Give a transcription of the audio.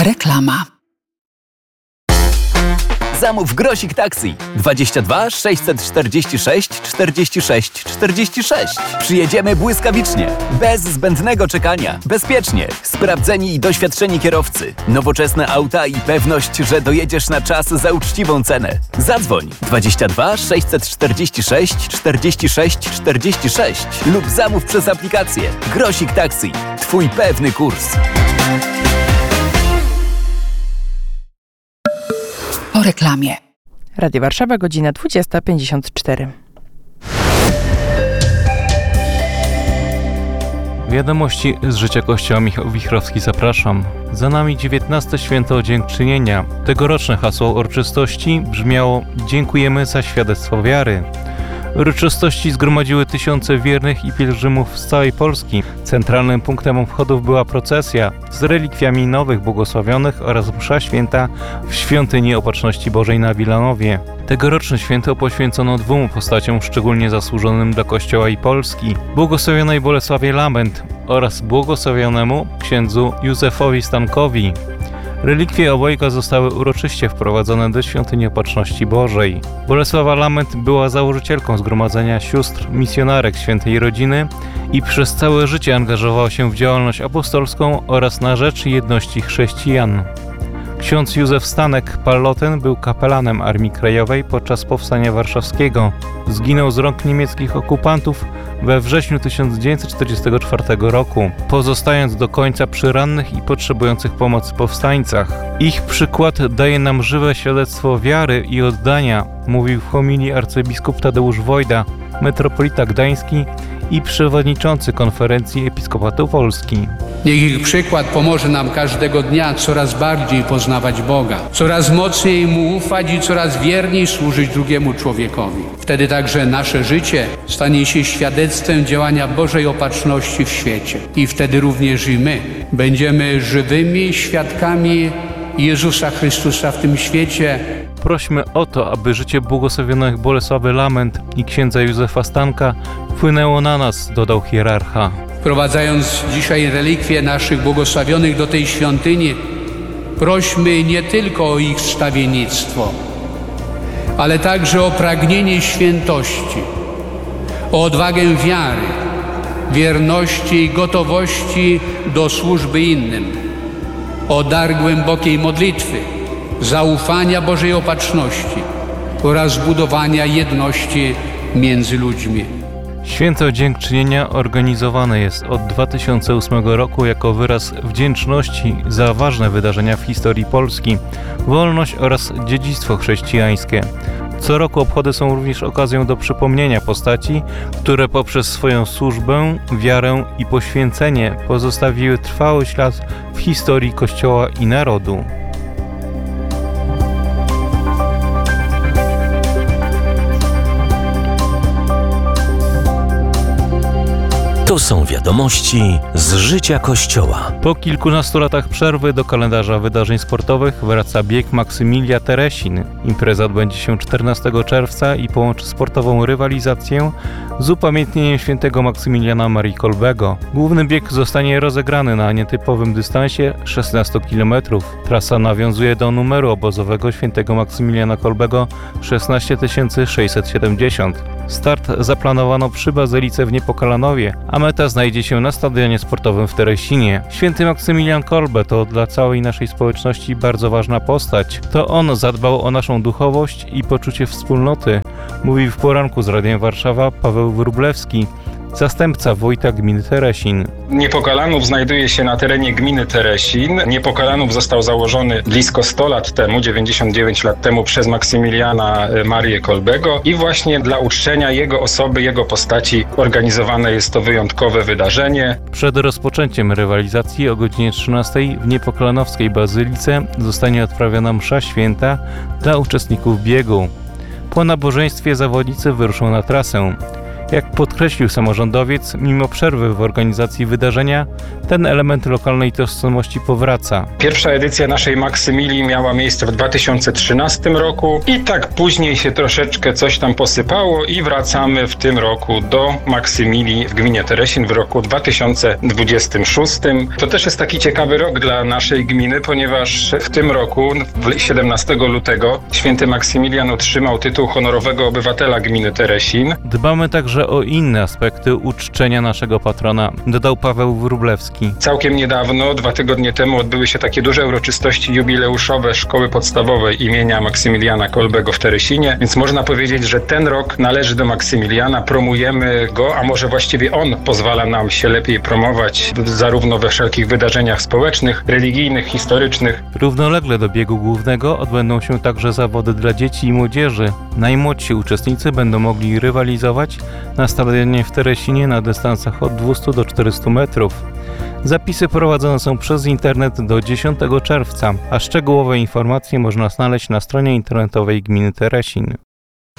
Reklama. Zamów Grosik Taxi 22 646 46 46. Przyjedziemy błyskawicznie, bez zbędnego czekania, bezpiecznie, sprawdzeni i doświadczeni kierowcy, nowoczesne auta i pewność, że dojedziesz na czas za uczciwą cenę. Zadzwoń 22 646 46 46 lub zamów przez aplikację Grosik Taxi. Twój pewny kurs. Po reklamie. Radio Warszawa, godzina 20:54. Wiadomości z życia Kościoła. Michał Wichrowski, zapraszam. Za nami 19. Święto Dziękczynienia. Tegoroczne hasło uroczystości brzmiało: dziękujemy za świadectwo wiary. Uroczystości zgromadziły tysiące wiernych i pielgrzymów z całej Polski. Centralnym punktem obchodów była procesja z relikwiami nowych błogosławionych oraz msza święta w Świątyni Opatrzności Bożej na Wilanowie. Tegoroczne święto poświęcono dwóm postaciom szczególnie zasłużonym dla Kościoła i Polski: błogosławionej Bolesławie Lament oraz błogosławionemu księdzu Józefowi Stankowi. Relikwie obojga zostały uroczyście wprowadzone do Świątyni Opatrzności Bożej. Bolesława Lament była założycielką Zgromadzenia Sióstr Misjonarek Świętej Rodziny i przez całe życie angażowała się w działalność apostolską oraz na rzecz jedności chrześcijan. Ksiądz Józef Stanek Palloten był kapelanem Armii Krajowej podczas Powstania Warszawskiego. Zginął z rąk niemieckich okupantów we wrześniu 1944 roku, pozostając do końca przy rannych i potrzebujących pomocy powstańcach. Ich przykład daje nam żywe świadectwo wiary i oddania, mówił w homilii arcybiskup Tadeusz Wojda, metropolita gdański i przewodniczący Konferencji Episkopatu Polski. Niech ich przykład pomoże nam każdego dnia coraz bardziej poznawać Boga, coraz mocniej Mu ufać i coraz wierniej służyć drugiemu człowiekowi. Wtedy także nasze życie stanie się świadectwem działania Bożej Opatrzności w świecie. I wtedy również i my będziemy żywymi świadkami Jezusa Chrystusa w tym świecie. Prośmy o to, aby życie błogosławionych Bolesławy Lament i księdza Józefa Stanka wpłynęło na nas, dodał hierarcha. Wprowadzając dzisiaj relikwie naszych błogosławionych do tej świątyni, prośmy nie tylko o ich wstawiennictwo, ale także o pragnienie świętości, o odwagę wiary, wierności i gotowości do służby innym, o dar głębokiej modlitwy, zaufania Bożej Opatrzności oraz budowania jedności między ludźmi. Święto Dziękczynienia organizowane jest od 2008 roku jako wyraz wdzięczności za ważne wydarzenia w historii Polski, wolność oraz dziedzictwo chrześcijańskie. Co roku obchody są również okazją do przypomnienia postaci, które poprzez swoją służbę, wiarę i poświęcenie pozostawiły trwały ślad w historii Kościoła i narodu. To są wiadomości z życia Kościoła. Po kilkunastu latach przerwy do kalendarza wydarzeń sportowych wraca bieg Maksymilia Teresin. Impreza odbędzie się 14 czerwca i połączy sportową rywalizację z upamiętnieniem świętego Maksymiliana Marii Kolbego. Główny bieg zostanie rozegrany na nietypowym dystansie 16 km. Trasa nawiązuje do numeru obozowego świętego Maksymiliana Kolbego 16670. Start zaplanowano przy Bazylice w Niepokalanowie, a meta znajdzie się na stadionie sportowym w Teresinie. Święty Maksymilian Kolbe to dla całej naszej społeczności bardzo ważna postać. To on zadbał o naszą duchowość i poczucie wspólnoty, mówił w poranku z Radiem Warszawa Paweł Wróblewski, zastępca wójta gminy Teresin. Niepokalanów znajduje się na terenie gminy Teresin. Niepokalanów został założony blisko 100 lat temu, 99 lat temu, przez Maksymiliana Marię Kolbego i właśnie dla uczczenia jego osoby, jego postaci organizowane jest to wyjątkowe wydarzenie. Przed rozpoczęciem rywalizacji o godzinie 13 w Niepokalanowskiej Bazylice zostanie odprawiona msza święta dla uczestników biegu. Po nabożeństwie zawodnicy wyruszą na trasę. Jak podkreślił samorządowiec, mimo przerwy w organizacji wydarzenia, ten element lokalnej tożsamości powraca. Pierwsza edycja naszej Maksymilii miała miejsce w 2013 roku i tak później się troszeczkę coś tam posypało i wracamy w tym roku do Maksymilii w gminie Teresin w roku 2026. To też jest taki ciekawy rok dla naszej gminy, ponieważ w tym roku, 17 lutego, święty Maksymilian otrzymał tytuł honorowego obywatela gminy Teresin. Dbamy także o inne aspekty uczczenia naszego patrona, dodał Paweł Wróblewski. Całkiem niedawno, 2 tygodnie temu, odbyły się takie duże uroczystości jubileuszowe Szkoły Podstawowej imienia Maksymiliana Kolbego w Teresinie, więc można powiedzieć, że ten rok należy do Maksymiliana, promujemy go, a może właściwie on pozwala nam się lepiej promować zarówno we wszelkich wydarzeniach społecznych, religijnych, historycznych. Równolegle do biegu głównego odbędą się także zawody dla dzieci i młodzieży. Najmłodsi uczestnicy będą mogli rywalizować na stadionie w Teresinie na dystansach od 200 do 400 metrów. Zapisy prowadzone są przez internet do 10 czerwca, a szczegółowe informacje można znaleźć na stronie internetowej gminy Teresin.